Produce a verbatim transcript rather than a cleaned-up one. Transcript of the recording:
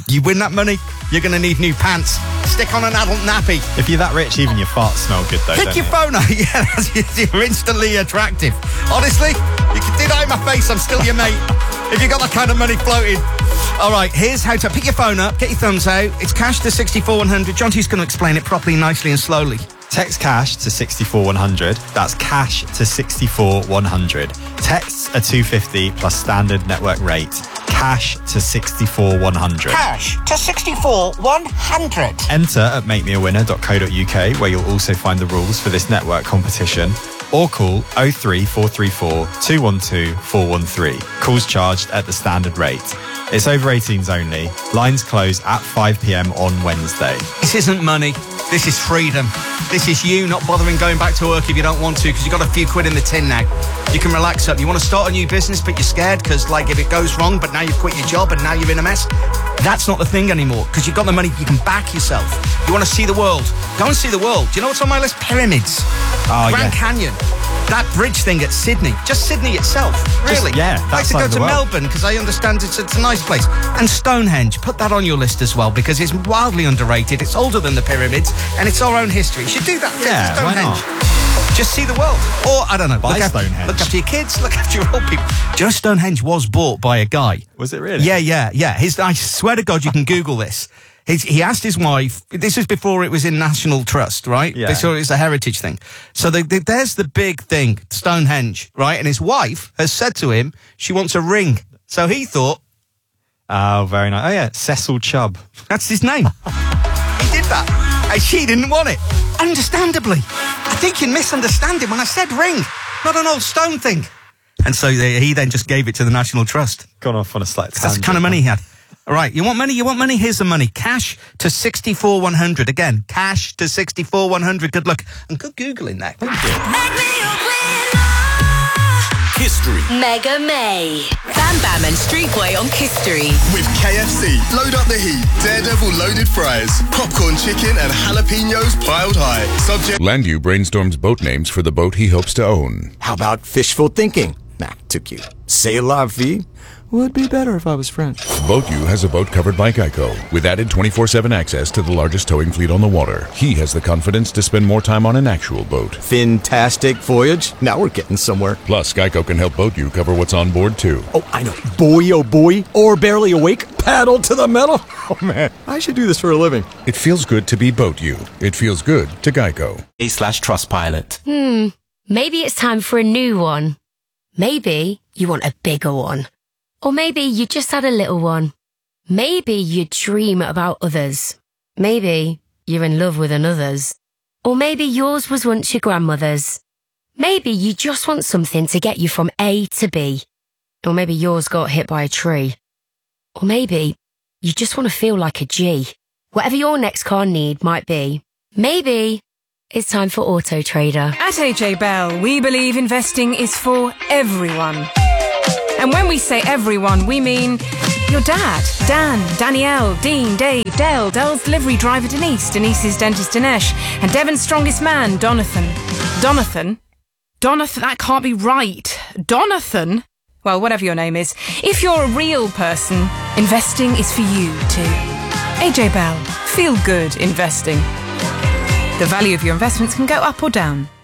You win that money, you're going to need new pants. Stick on an adult nappy. If you're that rich, even your farts smell good, though. Pick your they? phone up. Yeah, you're instantly attractive. Honestly, you can do that in my face. I'm still your mate. If you got that kind of money floating. All right, here's how to pick your phone up, get your thumbs out. It's cash to sixty-four one hundred. John T's going to explain it properly, nicely and slowly. Text cash to sixty-four one hundred. That's cash to sixty-four one hundred. Texts are two hundred fifty dollars plus standard network rate. Cash to sixty-four one hundred. Cash to sixty-four one hundred. Enter at make me a winner dot co dot uk, where you'll also find the rules for this network competition. Or call oh three four three four two one two four one three. Calls charged at the standard rate. It's over eighteens only. Lines close at five p.m. on Wednesday. This isn't money. This is freedom. This is you not bothering going back to work if you don't want to, because you've got a few quid in the tin now. You can relax up. You want to start a new business, but you're scared because, like, if it goes wrong, but now you've quit your job and now you're in a mess. That's not the thing anymore, because you've got the money. You can back yourself. You want to see the world. Go and see the world. Do you know what's on my list? Pyramids. Oh, Grand yeah. Canyon. That bridge thing at Sydney. Just Sydney itself, really. Just, yeah, I'd like to go to Melbourne because I understand it's, it's a nice place. And Stonehenge, put that on your list as well because it's wildly underrated. It's older than the pyramids and it's our own history. You should do that. Yeah, Stonehenge. why not? Just see the world. Or, I don't know, Buy look after, Stonehenge. look after your kids, look after your old people. Do you know Stonehenge was bought by a guy? Was it really? Yeah, yeah, yeah. His, I swear to God, you can Google this. His, he asked his wife, this was before it was in National Trust, right? Yeah. They saw it as a heritage thing. So they, they, there's the big thing, Stonehenge, right? And his wife has said to him, she wants a ring. So he thought... Oh, very nice. Oh, yeah, Cecil Chubb. That's his name. He did that. And she didn't want it. Understandably. I think you misunderstand him when I said ring, not an old stone thing. And so they, he then just gave it to the National Trust. Gone off on a slight tangent. That's the kind of money he had. All right, you want money? You want money? Here's the money. Cash to sixty-four one hundred. Again, cash to sixty-four one hundred. Good luck. And good Googling that. Thank you. History. Mega May. Bam Bam and Streetboy on History. With K F C. Load up the heat. Daredevil loaded fries. Popcorn chicken and jalapenos piled high. Subject. Landu brainstorms boat names for the boat he hopes to own. How about fishful thinking? Nah, too cute. C'est la vie. Would be better if I was French. BoatU has a boat covered by Geico, with added twenty-four seven access to the largest towing fleet on the water. He has the confidence to spend more time on an actual boat. Fantastic voyage. Now we're getting somewhere. Plus, Geico can help BoatU cover what's on board, too. Oh, I know. Boy, oh boy. Or barely awake. Paddle to the metal. Oh, man. I should do this for a living. It feels good to be BoatU. It feels good to Geico. A slash Trustpilot. Hmm. Maybe it's time for a new one. Maybe you want a bigger one. Or maybe you just had a little one. Maybe you dream about others. Maybe you're in love with another's. Or maybe yours was once your grandmother's. Maybe you just want something to get you from A to B. Or maybe yours got hit by a tree. Or maybe you just want to feel like a G. Whatever your next car need might be. Maybe it's time for Auto Trader. At A J Bell, we believe investing is for everyone. And when we say everyone, we mean your dad, Dan, Danielle, Dean, Dave, Dale, Dale's delivery driver Denise, Denise's dentist Dinesh, and Devon's strongest man, Donathan. Donathan? Donathan? That can't be right. Donathan? Well, whatever your name is. If you're a real person, investing is for you too. A J Bell. Feel good investing. The value of your investments can go up or down.